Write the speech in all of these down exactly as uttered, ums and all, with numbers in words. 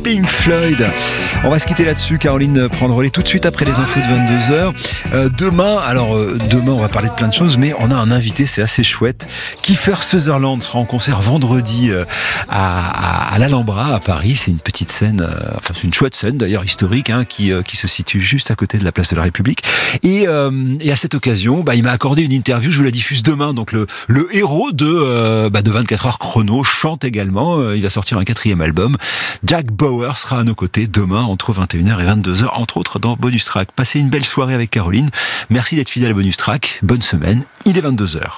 Pink Floyd. On va se quitter là-dessus. Caroline prend le relais tout de suite après les infos de vingt-deux heures. Euh, demain, alors euh, demain on va parler de plein de choses, mais on a un invité, c'est assez chouette. Kiefer Sutherland sera en concert vendredi euh, à, à, à l'Alhambra à Paris. C'est une petite scène, euh, enfin c'est une chouette scène d'ailleurs historique, hein, qui, euh, qui se situe juste à côté de la place de la République. Et, euh, et à cette occasion, bah, il m'a accordé une interview. Je vous la diffuse demain. Donc le, le héros de, euh, bah, de vingt-quatre heures chrono chante également. Euh, il va sortir un quatrième album. Jack Bauer sera à nos côtés demain entre vingt et une heures et vingt-deux heures, entre autres dans Bonus Track. Passez une belle soirée avec Caroline. Merci d'être fidèle à Bonus Track. Bonne semaine. Il est vingt-deux heures.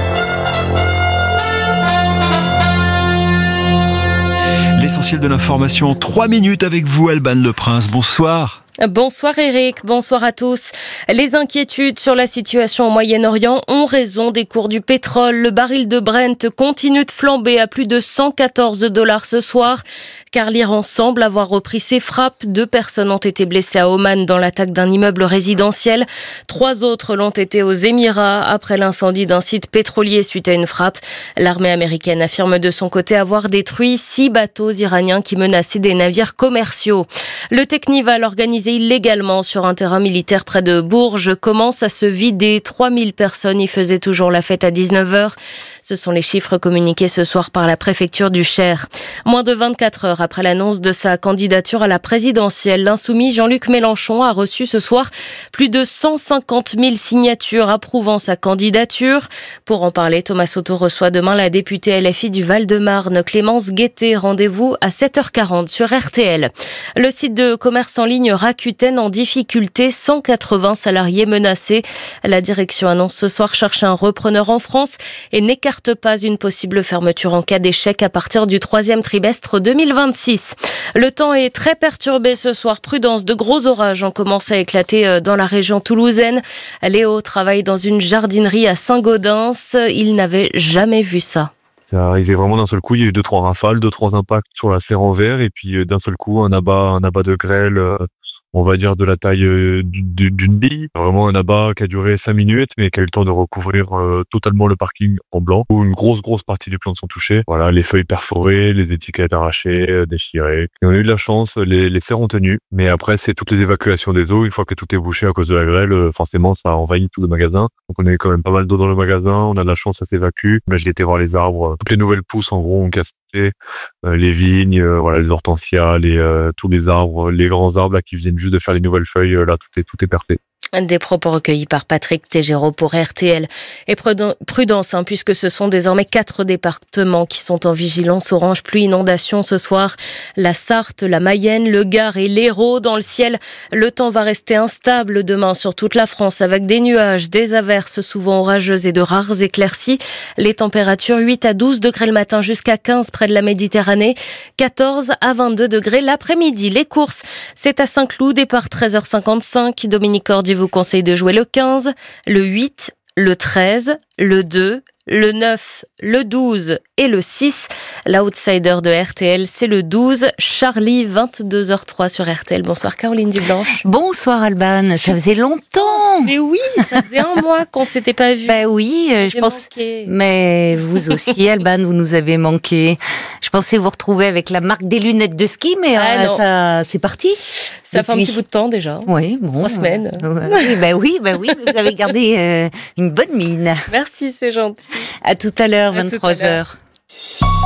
L'essentiel de l'information en trois minutes avec vous, Alban Le Prince. Bonsoir. Bonsoir Eric, bonsoir à tous. Les inquiétudes sur la situation au Moyen-Orient ont raison des cours du pétrole. Le baril de Brent continue de flamber à plus de cent quatorze dollars ce soir, car l'Iran semble avoir repris ses frappes. Deux personnes ont été blessées à Oman dans l'attaque d'un immeuble résidentiel. Trois autres l'ont été aux Émirats après l'incendie d'un site pétrolier suite à une frappe. L'armée américaine affirme de son côté avoir détruit six bateaux iraniens qui menaçaient des navires commerciaux. Le Teknival organisé illégalement sur un terrain militaire près de Bourges commence à se vider. trois mille personnes y faisaient toujours la fête à dix-neuf heures. Ce sont les chiffres communiqués ce soir par la préfecture du Cher. Moins de vingt-quatre heures après l'annonce de sa candidature à la présidentielle, l'insoumis Jean-Luc Mélenchon a reçu ce soir plus de cent cinquante mille signatures approuvant sa candidature. Pour en parler, Thomas Soto reçoit demain la députée L F I du Val-de-Marne, Clémence Guettet. Rendez-vous à sept heures quarante sur R T L. Le site de commerce en ligne Rakuten en difficulté, cent quatre-vingts salariés menacés. La direction annonce ce soir chercher un repreneur en France et n'écarte pas une possible fermeture en cas d'échec à partir du troisième trimestre deux mille vingt-six. Le temps est très perturbé ce soir. Prudence, de gros orages ont commencé à éclater dans la région toulousaine. Léo travaille dans une jardinerie à Saint-Gaudens. Il n'avait jamais vu ça. Ça arrivait vraiment d'un seul coup, il y a eu deux, trois rafales, deux, trois impacts sur la serre en verre, et puis d'un seul coup, un abat, un abat de grêle, euh, on va dire de la taille euh, d'une bille. Vraiment un abat qui a duré cinq minutes, mais qui a eu le temps de recouvrir euh, totalement le parking en blanc, où une grosse, grosse partie des plantes sont touchées. Voilà, les feuilles perforées, les étiquettes arrachées, euh, déchirées. Et on a eu de la chance, les, les serres ont tenu, mais après, c'est toutes les évacuations des eaux. Une fois que tout est bouché à cause de la grêle, euh, forcément, ça a envahi tout le magasin. Donc on avait quand même pas mal d'eau dans le magasin, on a de la chance, ça s'évacue. Mais j'ai été voir les arbres, toutes les nouvelles pousses en gros ont cassé, euh, les vignes, euh, voilà, les hortensias, les euh, tous les arbres, les grands arbres là qui viennent juste de faire les nouvelles feuilles, euh, là tout est tout est percé. Des propos recueillis par Patrick Tégéraud pour R T L. Et prudence, hein, puisque ce sont désormais quatre départements qui sont en vigilance orange pluie inondation ce soir. La Sarthe, la Mayenne, le Gard et l'Hérault. Dans le ciel, le temps va rester instable demain sur toute la France avec des nuages, des averses souvent orageuses et de rares éclaircies. Les températures huit à douze degrés le matin jusqu'à quinze près de la Méditerranée, quatorze à vingt-deux degrés l'après-midi. Les courses, c'est à Saint-Cloud, départ treize heures cinquante-cinq. Dominique Cordy vous conseille de jouer le quinze, le huit, le treize, le deux, le neuf, le douze et le six. L'outsider de R T L, c'est le douze. Charlie, vingt-deux heures trois sur R T L. Bonsoir Caroline Dublanche. Bonsoir Alban, ça faisait longtemps. Mais oui, ça faisait un mois qu'on s'était pas vu. Ben oui, euh, je pense. Manqué. Mais vous aussi, Alban, vous nous avez manqué. Je pensais vous retrouver avec la marque des lunettes de ski, mais ah, euh, ça, c'est parti. Ça Depuis... fait un petit bout de temps déjà. Oui, bon. Trois semaines. Euh, oui, ben oui, ben oui, vous avez gardé euh, une bonne mine. Merci, c'est gentil. À tout à l'heure, vingt-trois heures.